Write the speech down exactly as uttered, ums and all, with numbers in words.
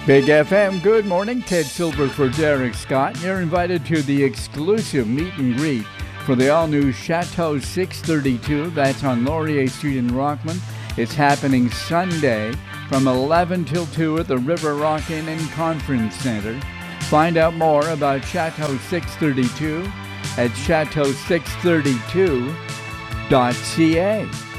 Big F M, good morning. Ted Silver for Derek Scott. You're invited to the exclusive meet and greet for the all-new Chateau six thirty-two. That's on Laurier Street in Rockland. It's happening Sunday from eleven till two at the River Rock Inn and Conference Center. Find out more about Chateau six thirty-two at chateau six thirty-two dot c a.